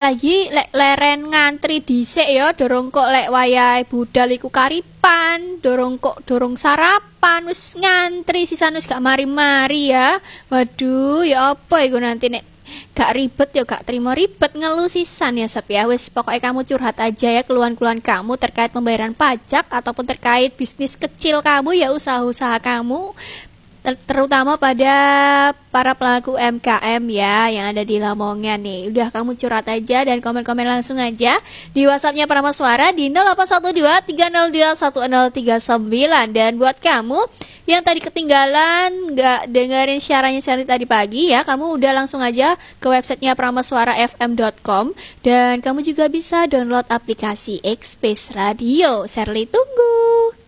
lagi lek leren ngantri dhisik ya, dorong kok lek wayahe budal iku karipan, dorong sarapan wis ngantri sisan wis gak mari-mari ya. Waduh, ya apa iku nanti nek gak ribet ya gak terima ribet ngeluh sisan ya Sep ya. Wis pokoknya kamu curhat aja ya keluhan-keluhan kamu terkait pembayaran pajak ataupun terkait bisnis kecil kamu ya, usaha-usaha kamu. Terutama pada para pelaku UMKM ya yang ada di Lamongan nih. Udah kamu curhat aja dan komen-komen langsung aja di WhatsAppnya Prameswara di 0812 302 1039. Dan buat kamu yang tadi ketinggalan nggak dengerin siarannya Sherly tadi pagi ya, kamu udah langsung aja ke websitenya prameswarafm.com dan kamu juga bisa download aplikasi X Space Radio. Sherly tunggu.